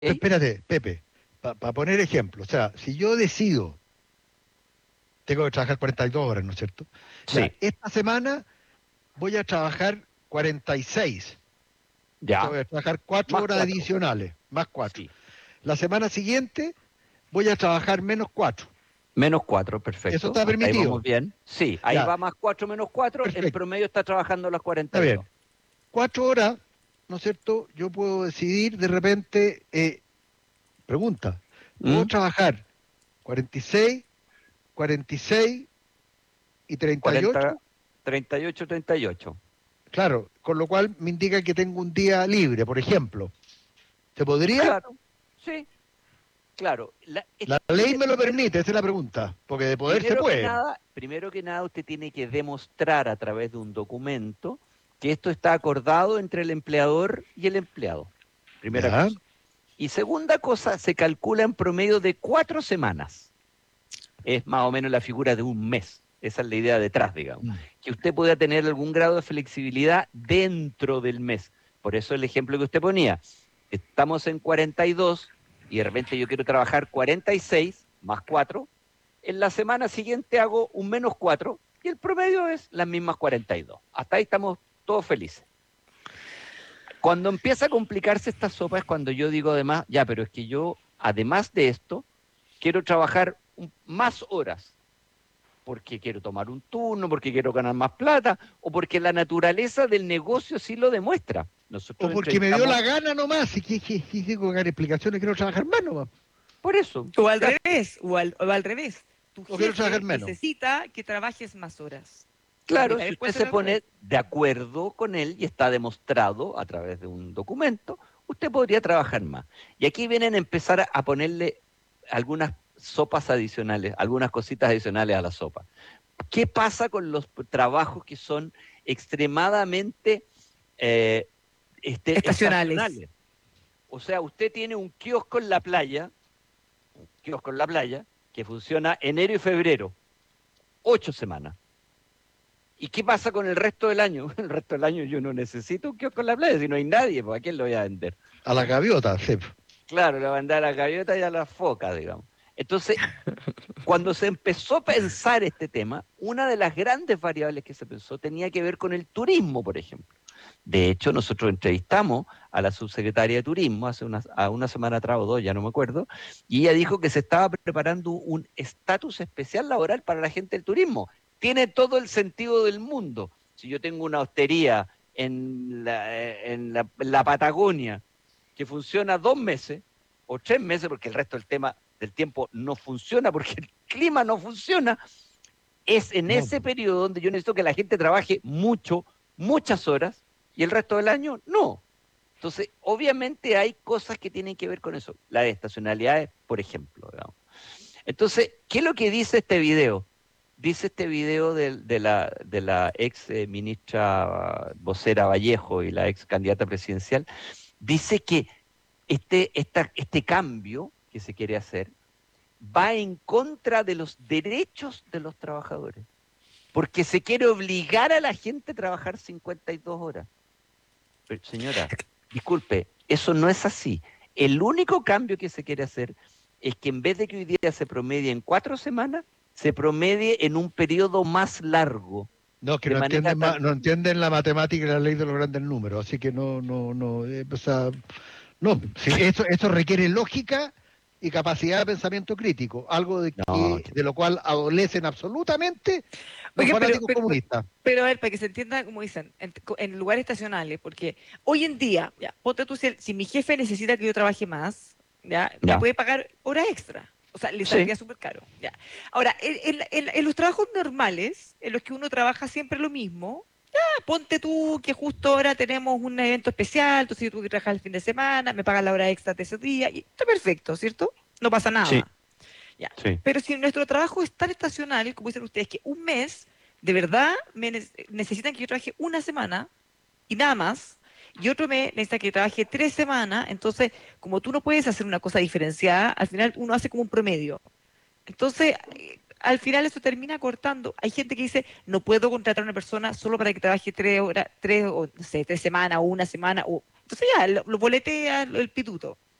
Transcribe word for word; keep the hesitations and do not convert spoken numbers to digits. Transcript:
espérate, Pepe, para poner ejemplo, o sea, si yo decido, tengo que trabajar cuarenta y dos horas, ¿no es cierto? Ya, Sí, esta semana voy a trabajar cuarenta y seis, o sea, ya, voy a trabajar cuatro más horas cuatro. adicionales, más cuatro. Sí, La semana siguiente voy a trabajar menos cuatro. menos cuatro, ¿Eso perfecto. está Hasta ahí vamos permitido? bien. Sí, ahí Ya, va más cuatro menos cuatro. En perfecto, promedio está trabajando las está cuarenta y dos. bien. Cuatro horas, ¿no es cierto? Yo puedo decidir de repente, eh, pregunta, ¿puedo ¿Mm? trabajar cuarenta y seis, cuarenta y seis y treinta y cuarenta, ocho? treinta y ocho, treinta y ocho. Claro, con lo cual me indica que tengo un día libre, por ejemplo. ¿Se podría? Claro, sí, claro. La- es- La ley mire, me lo primero, permite, esa es la pregunta, porque de poder se primero que puede. nada, primero que nada, usted tiene que demostrar a través de un documento que esto está acordado entre el empleador y el empleado. Primera ¿Ya? cosa. Y segunda cosa, se calcula en promedio de cuatro semanas. Es más o menos la figura de un mes. Esa es la idea detrás, digamos. Mm. Que usted pueda tener algún grado de flexibilidad dentro del mes. Por eso el ejemplo que usted ponía. Estamos en cuarenta y dos y de repente yo quiero trabajar cuarenta y seis más cuatro. En la semana siguiente hago un menos cuatro y el promedio es las mismas cuarenta y dos. Hasta ahí estamos todos felices. Cuando empieza a complicarse esta sopa es cuando yo digo además, ya, pero es que yo, además de esto, quiero trabajar un- más horas, porque quiero tomar un turno, porque quiero ganar más plata, o porque la naturaleza del negocio sí lo demuestra. O Nosotros porque me dio entrevistamos la gana nomás, y que, que, que, que con dar explicaciones, quiero trabajar más nomás. por eso. O al Ya, revés, o al, o al revés. Tu O quiero trabajar jefe menos. necesita que trabajes más horas. Porque claro, si también usted puede ser se al revés. pone de acuerdo con él y está demostrado a través de un documento, usted podría trabajar más. Y aquí vienen a empezar a, a ponerle algunas sopas adicionales, algunas cositas adicionales a la sopa. ¿Qué pasa con los p- trabajos que son extremadamente eh, este, Estacionales. estacionales? O sea, usted tiene un kiosco en la playa, un kiosco en la playa, que funciona enero y febrero, ocho semanas. ¿Y qué pasa con el resto del año? El resto del año yo no necesito un kiosco en la playa, si no hay nadie, ¿pues a quién lo voy a vender? A la gaviota, sí. Claro, le voy a vender a la gaviota y a la foca, digamos. Entonces, cuando se empezó a pensar este tema, una de las grandes variables que se pensó tenía que ver con el turismo, por ejemplo. De hecho, nosotros entrevistamos a la subsecretaria de Turismo hace una, a una semana atrás o dos, ya no me acuerdo, y ella dijo que se estaba preparando un estatus especial laboral para la gente del turismo. Tiene todo el sentido del mundo. Si yo tengo una hostería en la, en la, en la Patagonia que funciona dos meses o tres meses, porque el resto del tema del tiempo no funciona, porque el clima no funciona, es en No, ese periodo donde yo necesito que la gente trabaje mucho, muchas horas, y el resto del año no. Entonces, obviamente hay cosas que tienen que ver con eso. La de estacionalidades, por ejemplo. Digamos. Entonces, ¿qué es lo que dice este video? Dice este video de, de la, de la ex eh, ministra vocera Vallejo y la ex candidata presidencial, dice que este, esta, este cambio que se quiere hacer va en contra de los derechos de los trabajadores, porque se quiere obligar a la gente a trabajar cincuenta y dos horas. Pero, señora, disculpe, eso no es así. El único cambio que se quiere hacer es que en vez de que hoy día se promedie en cuatro semanas, se promedie en un periodo más largo, no, que de no manera entienden tal... ma- no entienden la matemática y la ley de los grandes números, así que no, no, no, eh, o sea, no, sí, eso, eso requiere lógica y capacidad de pensamiento crítico, algo de No, que, de lo cual adolecen absolutamente los Oiga, pero, fanáticos pero, pero, comunistas. pero a ver, para que se entienda, como dicen, en, en lugares estacionales, porque hoy en día, ya, ponte tú, si, si mi jefe necesita que yo trabaje más, ya, me ya, puede pagar horas extra. O sea, le sí, saldría súper caro. Ya. Ahora, en, en- en- en los trabajos normales, en los que uno trabaja siempre lo mismo, ya, ponte tú que justo ahora tenemos un evento especial, entonces yo tuve que trabajar el fin de semana, me pagan la hora extra de ese día, y está perfecto, ¿cierto? No pasa sí, nada. Ya. sí. Pero si nuestro trabajo es tan estacional, como dicen ustedes, que un mes, de verdad, me ne- necesitan que yo trabaje una semana y nada más, y otro mes necesita que trabaje tres semanas, entonces, como tú no puedes hacer una cosa diferenciada, al final uno hace como un promedio. Entonces, eh, al final eso termina cortando. Hay gente que dice, no puedo contratar a una persona solo para que trabaje tres horas, tres, o, no sé, tres semanas o una semana, o... Entonces ya, lo, lo boletea el, el pituto.